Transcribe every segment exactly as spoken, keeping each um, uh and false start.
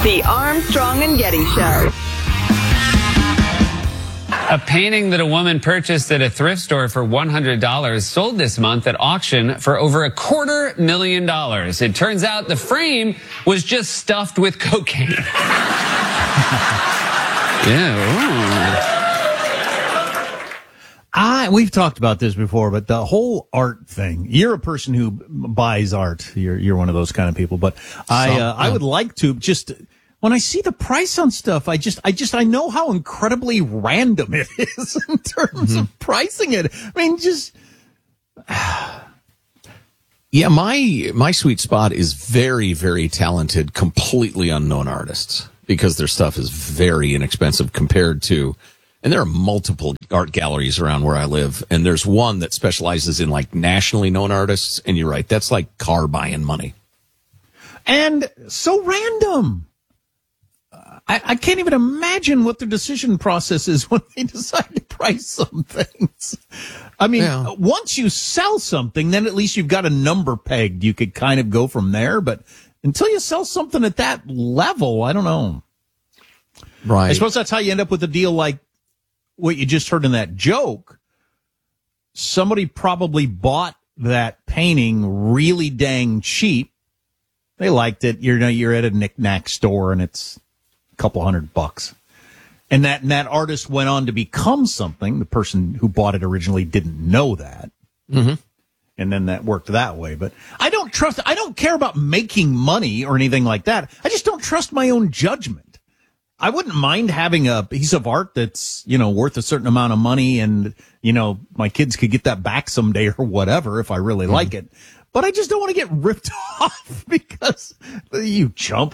The Armstrong and Getty Show. A painting that a woman purchased at a thrift store for one hundred dollars sold this month at auction for over a quarter million dollars. It turns out the frame was just stuffed with cocaine. Yeah. I, we've talked about this before, but the whole art thing, you're a person who buys art. You're, you're one of those kind of people, but I, uh, I would like to just, when I see the price on stuff, I just, I just, I know how incredibly random it is in terms mm-hmm. of pricing it. I mean, just. Yeah, my, my sweet spot is very, very talented, completely unknown artists because their stuff is very inexpensive compared to. And there are multiple art galleries around where I live, and there's one that specializes in like nationally known artists. And you're right, that's like car buying money. And so random. I, I can't even imagine what their decision process is when they decide to price some things. I mean, yeah. Once you sell something, then at least you've got a number pegged. You could kind of go from there. But until you sell something at that level, I don't know. Right. I suppose that's how you end up with a deal like what you just heard in that joke. Somebody probably bought that painting really dang cheap. They liked it. You're, you know, you're at a knick-knack store and it's a couple hundred bucks. And that, and that artist went on to become something. The person who bought it originally didn't know that. Mm-hmm. And then that worked that way. But I don't trust, I don't care about making money or anything like that. I just don't trust my own judgment. I wouldn't mind having a piece of art that's, you know, worth a certain amount of money and, you know, my kids could get that back someday or whatever if I really mm-hmm. like it. But I just don't want to get ripped off because you chump.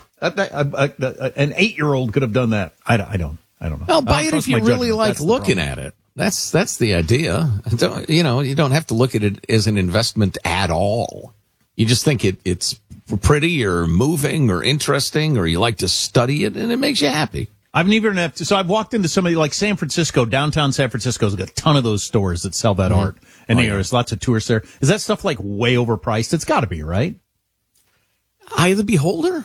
An eight-year-old could have done that. I don't, I don't, I don't know. Well, buy it if you really like looking at it. That's, that's the idea. Don't, you know, you don't have to look at it as an investment at all. You just think it, it's pretty or moving or interesting, or you like to study it, and it makes you happy. I've never have to, so I've walked into somebody like San Francisco, downtown San Francisco's got a ton of those stores that sell that mm-hmm. art, and oh, yeah. there's lots of tourists there. Is that stuff like way overpriced? It's got to be, right? Eye of the beholder.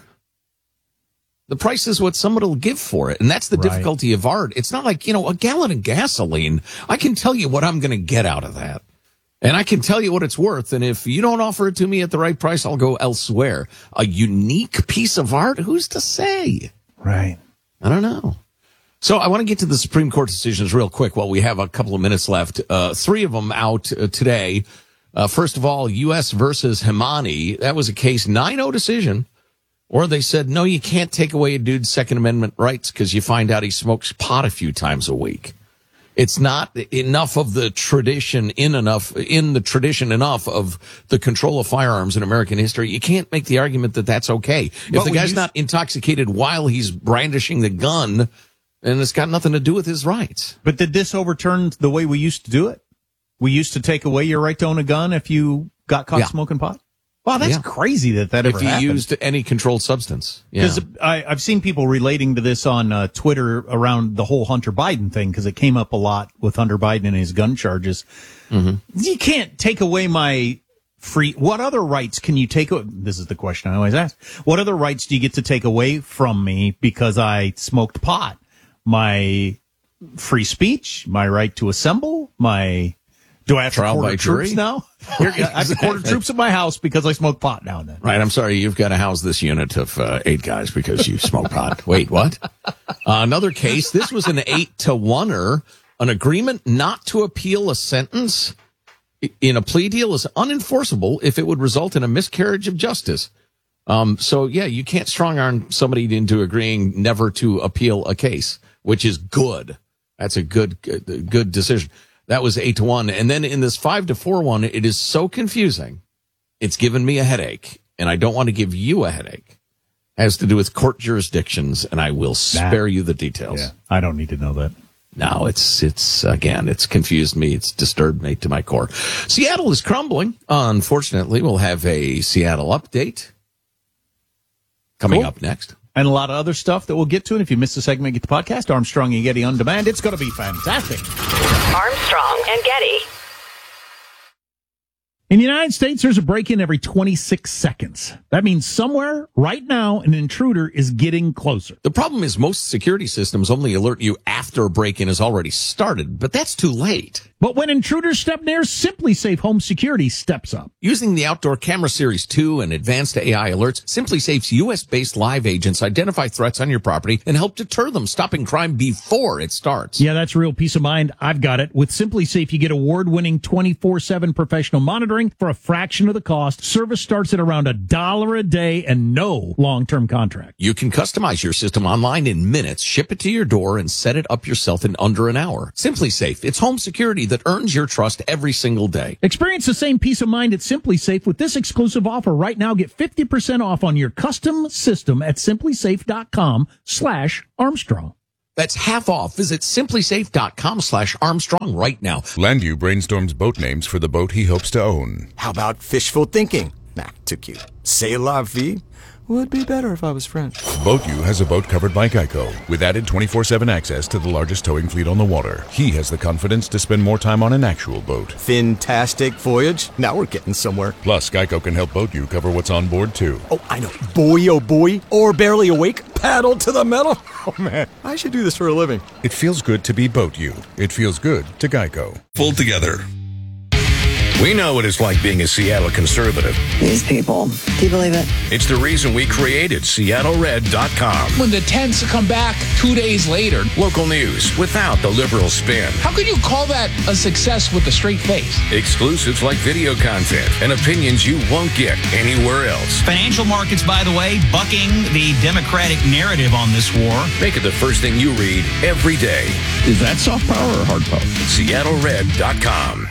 The price is what somebody will give for it, and that's the right. difficulty of art. It's not like, you know, a gallon of gasoline. I can tell you what I'm going to get out of that. And I can tell you what it's worth, and if you don't offer it to me at the right price, I'll go elsewhere. A unique piece of art? Who's to say? Right. I don't know. So I want to get to the Supreme Court decisions real quick while we have a couple of minutes left. Uh, three of them out uh, today. Uh, first of all, U S versus Hemani. That was a case nine oh decision. Or they said, no, you can't take away a dude's Second Amendment rights because you find out he smokes pot a few times a week. It's not enough of the tradition in enough in the tradition enough of the control of firearms in American history. You can't make the argument that that's okay. If but the guy's not intoxicated while he's brandishing the gun, then it's got nothing to do with his rights. But did this overturn the way we used to do it? We used to take away your right to own a gun if you got caught yeah. smoking pot? Wow, that's yeah. crazy that that ever happened. If you used any controlled substance. Because yeah. I've seen people relating to this on uh, Twitter around the whole Hunter Biden thing, because it came up a lot with Hunter Biden and his gun charges. Mm-hmm. You can't take away my free... What other rights can you take... This is the question I always ask. What other rights do you get to take away from me because I smoked pot? My free speech? My right to assemble? My... Do I have to quarter troops now? Here, I have to quarter troops at my house because I smoke pot now and then. Right, I'm sorry, you've got to house this unit of uh, eight guys because you smoke pot. Wait, what? Uh, another case, this was an eight to one-er. An agreement not to appeal a sentence in a plea deal is unenforceable if it would result in a miscarriage of justice. Um, so, yeah, you can't strong-arm somebody into agreeing never to appeal a case, which is good. That's a good, good, good decision. That was eight to one. And then in this five to four one, it is so confusing. It's given me a headache, and I don't want to give you a headache. It has to do with court jurisdictions, and I will spare that, you the details. Yeah, I don't need to know that. No, it's, it's, again, it's confused me. It's disturbed me to my core. Seattle is crumbling. Unfortunately, we'll have a Seattle update coming cool. up next. And a lot of other stuff that we'll get to. And if you missed the segment, get the podcast, Armstrong and Getty On Demand. It's going to be fantastic. Armstrong and Getty. In the United States, there's a break-in every twenty-six seconds. That means somewhere, right now, an intruder is getting closer. The problem is most security systems only alert you after a break-in has already started, but that's too late. But when intruders step near, SimpliSafe Home Security steps up. Using the Outdoor Camera Series two and advanced A I alerts, SimpliSafe's U S-based live agents identify threats on your property and help deter them, stopping crime before it starts. Yeah, that's real peace of mind. I've got it. With SimpliSafe, you get award-winning twenty-four seven professional monitoring for a fraction of the cost. Service starts at around a dollar a day and no long-term contract. You can customize your system online in minutes, ship it to your door, and set it up yourself in under an hour. SimpliSafe, it's home security that earns your trust every single day. Experience the same peace of mind at SimpliSafe with this exclusive offer right now. Get fifty percent off on your custom system at simplisafe.com slash Armstrong. That's half off. Visit simplisafe.com slash Armstrong right now. Landu brainstorms boat names for the boat he hopes to own. How about fishful thinking? Nah, too cute. C'est la vie would be better if I was French. BoatU has a boat covered by Geico with added twenty-four seven access to the largest towing fleet on the water. He has the confidence to spend more time on an actual boat. Fantastic voyage. Now we're getting somewhere. Plus, Geico can help BoatU cover what's on board, too. Oh, I know. Boy, oh boy. Or barely awake. Paddle to the metal. Oh, man. I should do this for a living. It feels good to be BoatU. It feels good to Geico. Pulled together. We know what it's like being a Seattle conservative. These people. Do you believe it? It's the reason we created Seattle Red dot com. When the tents come back two days later. Local news without the liberal spin. How could you call that a success with a straight face? Exclusives like video content and opinions you won't get anywhere else. Financial markets, by the way, bucking the Democratic narrative on this war. Make it the first thing you read every day. Is that soft power or hard power? Seattle Red dot com.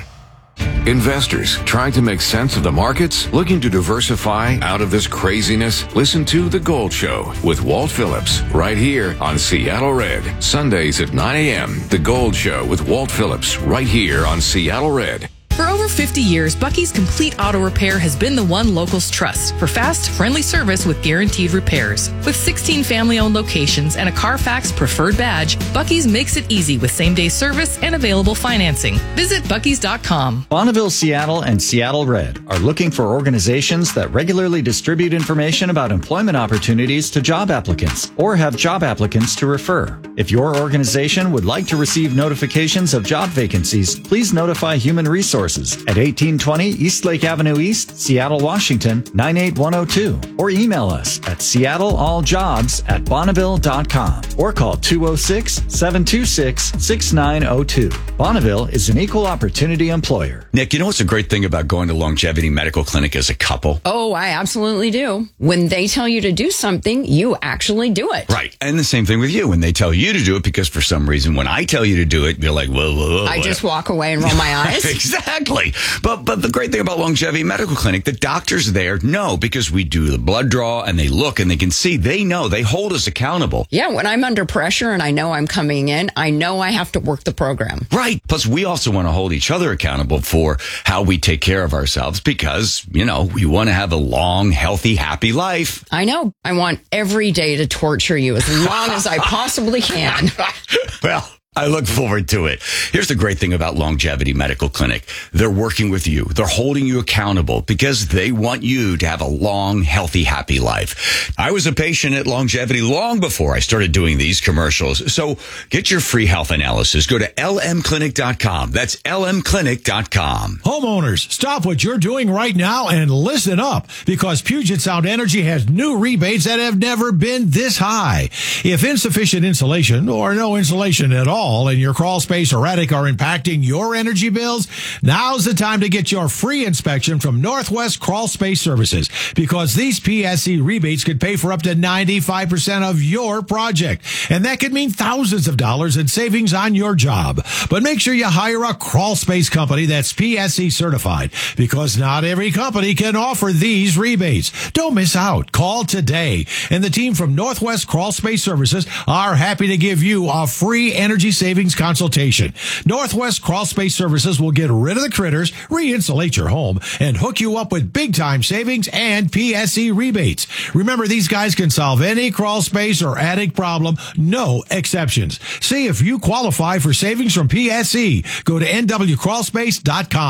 Investors trying to make sense of the markets? Looking to diversify out of this craziness? Listen to The Gold Show with Walt Phillips right here on Seattle Red. Sundays at nine a.m. The Gold Show with Walt Phillips right here on Seattle Red. For over fifty years, Bucky's Complete Auto Repair has been the one locals trust for fast, friendly service with guaranteed repairs. With sixteen family-owned locations and a Carfax preferred badge, Bucky's makes it easy with same-day service and available financing. Visit buckys dot com. Bonneville Seattle and Seattle Red are looking for organizations that regularly distribute information about employment opportunities to job applicants or have job applicants to refer. If your organization would like to receive notifications of job vacancies, please notify Human Resources at eighteen twenty East Lake Avenue East, Seattle, Washington, nine eight one oh two, or email us at seattlealljobs at bonneville dot com or call two oh six, seven two six, six nine oh two. Bonneville is an equal opportunity employer. Nick, you know what's a great thing about going to Longevity Medical Clinic as a couple? Oh, I absolutely do. When they tell you to do something, you actually do it. Right. And the same thing with you. When they tell you to do it, because for some reason, when I tell you to do it, you're like, whoa, whoa, whoa. I just walk away and roll my eyes. Exactly. But but the great thing about Longevity Medical Clinic, the doctors there know, because we do the blood draw and they look and they can see, they know, they hold us accountable. Yeah, when I'm under pressure and I know I'm coming in, I know I have to work the program. Right. Plus, we also want to hold each other accountable for how we take care of ourselves because, you know, we want to have a long, healthy, happy life. I know. I want every day to torture you as long as I possibly can. Well, I look forward to it. Here's the great thing about Longevity Medical Clinic. They're working with you. They're holding you accountable because they want you to have a long, healthy, happy life. I was a patient at Longevity long before I started doing these commercials. So get your free health analysis. Go to L M clinic dot com. That's L M clinic dot com. Homeowners, stop what you're doing right now and listen up, because Puget Sound Energy has new rebates that have never been this high. If insufficient insulation or no insulation at all and your crawl space or attic are impacting your energy bills, now's the time to get your free inspection from Northwest Crawl Space Services, because these P S E rebates could pay for up to ninety-five percent of your project. And that could mean thousands of dollars in savings on your job. But make sure you hire a crawl space company that's P S E certified, because not every company can offer these rebates. Don't miss out. Call today. And the team from Northwest Crawl Space Services are happy to give you a free energy savings consultation. Northwest Crawl Space Services will get rid of the critters, re-insulate your home, and hook you up with big-time savings and P S E rebates. Remember, these guys can solve any crawl space or attic problem, no exceptions. See if you qualify for savings from P S E. Go to N W crawl space dot com.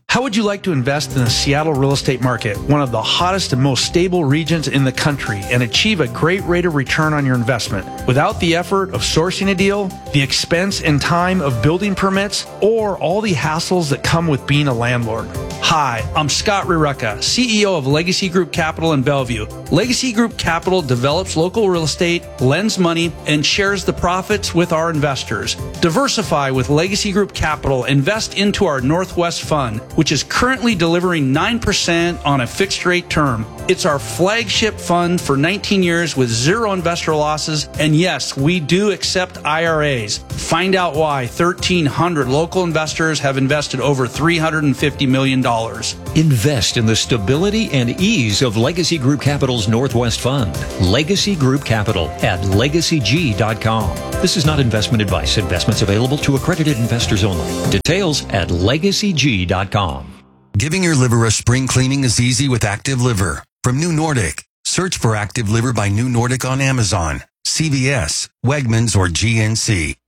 How would you like to invest in the Seattle real estate market, one of the hottest and most stable regions in the country, and achieve a great rate of return on your investment without the effort of sourcing a deal, the expense and time of building permits, or all the hassles that come with being a landlord? Hi, I'm Scott Rireka, C E O of Legacy Group Capital in Bellevue. Legacy Group Capital develops local real estate, lends money, and shares the profits with our investors. Diversify with Legacy Group Capital. Invest into our Northwest Fund, which is currently delivering nine percent on a fixed rate term. It's our flagship fund for nineteen years with zero investor losses. And yes, we do accept I R As. Find out why thirteen hundred local investors have invested over three hundred fifty million dollars. Invest in the stability and ease of Legacy Group Capital's Northwest Fund. Legacy Group Capital at legacy g dot com. This is not investment advice. Investments available to accredited investors only. Details at legacy g dot com. Giving your liver a spring cleaning is easy with Active Liver. From New Nordic. Search for Active Liver by New Nordic on Amazon, C V S, Wegmans, or G N C.